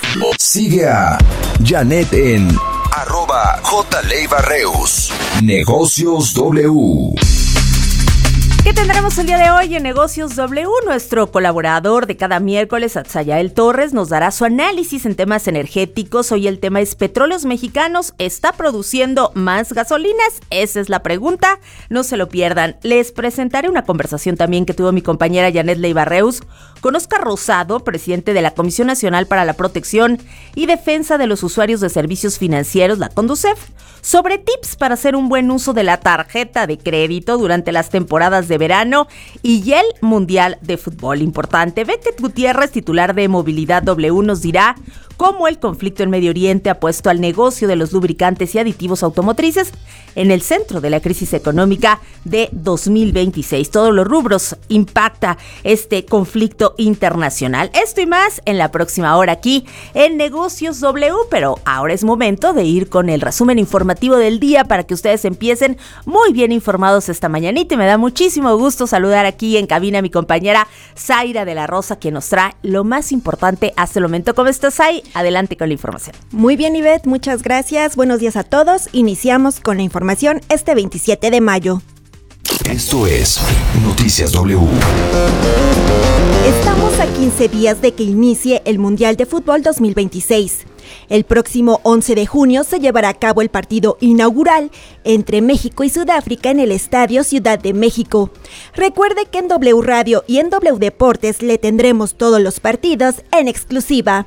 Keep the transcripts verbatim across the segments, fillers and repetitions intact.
Sigue a Janet en arroba J. Leiva Reus. Negocios W. ¿Qué tendremos el día de hoy en Negocios W? Nuestro colaborador de cada miércoles, Atzayael Torres, nos dará su análisis en temas energéticos. Hoy el tema es: ¿Petróleos Mexicanos está produciendo más gasolinas? Esa es la pregunta, no se lo pierdan. Les presentaré una conversación también que tuvo mi compañera Janet Leiva Reus con Óscar Rosado, presidente de la Comisión Nacional para la Protección y Defensa de los Usuarios de Servicios Financieros, la CONDUCEF, sobre tips para hacer un buen uso de la tarjeta de crédito durante las temporadas de verano y el Mundial de Fútbol. Importante. Becket Gutiérrez, titular de Movilidad W, nos dirá cómo el conflicto en Medio Oriente ha puesto al negocio de los lubricantes y aditivos automotrices en el centro de la crisis económica de dos mil veintiséis. Todos los rubros impacta este conflicto internacional. Esto y más en la próxima hora aquí en Negocios W, pero ahora es momento de ir con el resumen informativo del día para que ustedes empiecen muy bien informados esta mañanita. Y me da muchísimo gusto saludar aquí en cabina a mi compañera Zaira de la Rosa, quien nos trae lo más importante hasta el momento. ¿Cómo estás, Zay? Adelante con la información. Muy bien, Ivette, muchas gracias. Buenos días a todos. Iniciamos con la información este veintisiete de mayo. Esto es Noticias W. Estamos a quince días de que inicie el Mundial de Fútbol dos mil veintiséis. El próximo once de junio se llevará a cabo el partido inaugural entre México y Sudáfrica en el Estadio Ciudad de México. Recuerde que en W Radio y en W Deportes le tendremos todos los partidos en exclusiva.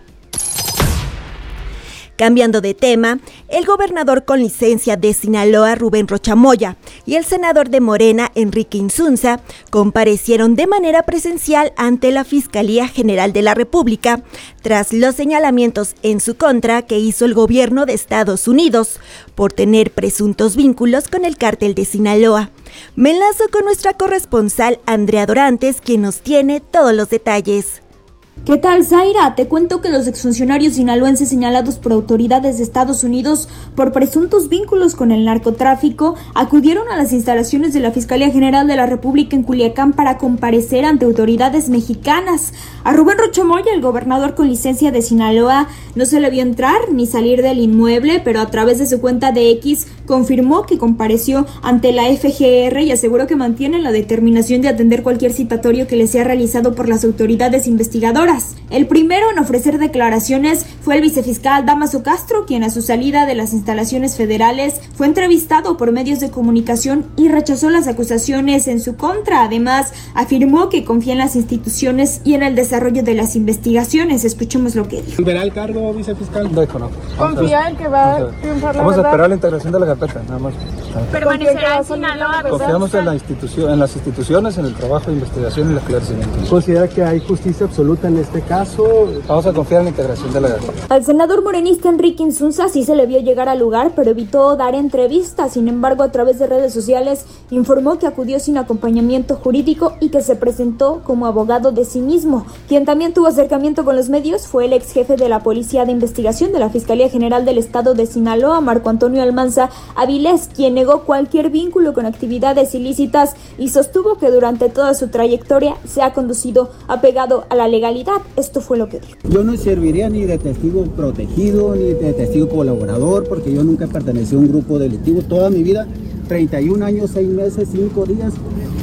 Cambiando de tema, el gobernador con licencia de Sinaloa, Rubén Rocha Moya, y el senador de Morena, Enrique Insunza, comparecieron de manera presencial ante la Fiscalía General de la República tras los señalamientos en su contra que hizo el gobierno de Estados Unidos por tener presuntos vínculos con el cártel de Sinaloa. Me enlazo con nuestra corresponsal Andrea Dorantes, quien nos tiene todos los detalles. ¿Qué tal, Zaira? Te cuento que los exfuncionarios sinaloenses señalados por autoridades de Estados Unidos por presuntos vínculos con el narcotráfico acudieron a las instalaciones de la Fiscalía General de la República en Culiacán para comparecer ante autoridades mexicanas. A Rubén Rocha Moya, el gobernador con licencia de Sinaloa, no se le vio entrar ni salir del inmueble, pero a través de su cuenta de X confirmó que compareció ante la F G R y aseguró que mantiene la determinación de atender cualquier citatorio que le sea realizado por las autoridades investigadoras. El primero en ofrecer declaraciones fue el vicefiscal Dámaso Castro, quien a su salida de las instalaciones federales fue entrevistado por medios de comunicación y rechazó las acusaciones en su contra. Además, afirmó que confía en las instituciones y en el desarrollo de las investigaciones. Escuchemos lo que dijo. ¿Volverá el cargo, vicefiscal? No, no. ¿Confía en que va a triunfar la Vamos verdad? a esperar la integración de la carpeta, nada más. ¿Permanecerá en Sinaloa? Confiamos en, la institución, en las instituciones, en el trabajo de investigación y el esclarecimiento. ¿Considera que hay justicia absoluta en este caso? Vamos a confiar en la integración de la carpeta. Al senador morenista Enrique Insunza sí se le vio llegar al lugar, pero evitó dar entrevistas. Sin embargo, a través de redes sociales informó que acudió sin acompañamiento jurídico y que se presentó como abogado de sí mismo. Quien también tuvo acercamiento con los medios fue el ex jefe de la Policía de Investigación de la Fiscalía General del Estado de Sinaloa, Marco Antonio Almanza Avilés, quien negó cualquier vínculo con actividades ilícitas y sostuvo que durante toda su trayectoria se ha conducido apegado a la legalidad. Esto fue lo que dijo. Yo no serviría ni de testigo protegido ni de testigo colaborador, porque yo nunca pertenecí a un grupo delictivo toda mi vida, treinta y un años, seis meses, cinco días.